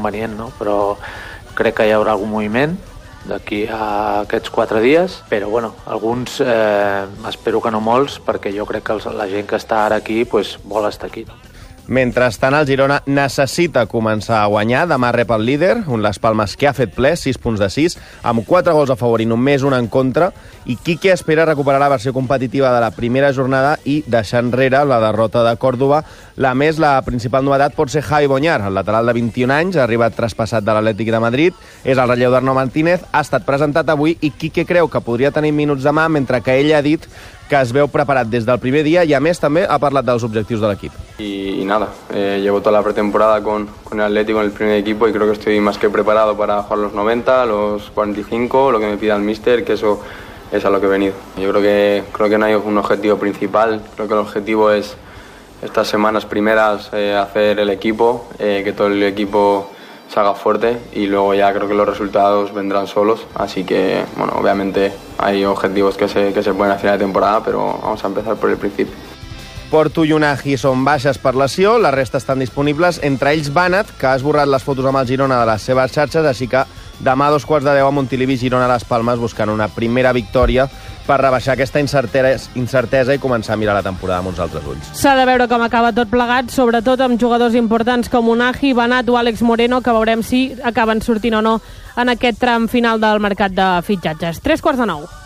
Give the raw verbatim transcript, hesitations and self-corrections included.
convenient, no? Però crec que hi haurà algun moviment d'aquí a aquests quatre dies, però bueno, alguns eh, espero que no molts, perquè jo crec que els, la gent que està ara aquí pues, vol estar aquí, no? Mentrestant, el Girona necessita començar a guanyar. Demà rep el líder, un Las Palmas que ha fet ple, sis punts de sis, amb quatre gols a favor i només un en contra. I Quique espera recuperar la versió competitiva de la primera jornada i deixar enrere la derrota de Còrdova. La més, la principal novetat pot ser Javi Boñar, el lateral de vint-i-un anys, ha arribat traspassat de l'Atlètic de Madrid, és el relleu d'Arnau Martínez, ha estat presentat avui i Quique creu que podria tenir minuts demà, mentre que ell ha dit que es veu preparat des del primer dia i, a més, també ha parlat dels objectius de l'equip. Y, y nada, eh, llevo toda la pretemporada con, con el Atlético en el primer equipo y creo que estoy más que preparado para jugar los noventa, los cuarenta y cinco, lo que me pida el míster, que eso es a lo que he venido. Yo creo que, creo que no hay un objetivo principal, creo que el objetivo es estas semanas primeras eh, hacer el equipo, eh, que todo el equipo se haga fuerte y luego ya creo que los resultados vendrán solos, así que bueno, obviamente hay objetivos que se, que se ponen a final de temporada, pero vamos a empezar por el principio. Porto i Unagi són baixes per lesió, la resta estan disponibles, entre ells Banat, que ha esborrat les fotos amb el Girona de les seves xarxes, així que demà a dos quarts de deu a Montilivi, Girona a les Palmes, buscant una primera victòria per rebaixar aquesta incertesa i començar a mirar la temporada amb uns altres ulls. S'ha de veure com acaba tot plegat, sobretot amb jugadors importants com Unagi, Banat o Àlex Moreno, que veurem si acaben sortint o no en aquest tram final del mercat de fitxatges. Tres quarts de nou.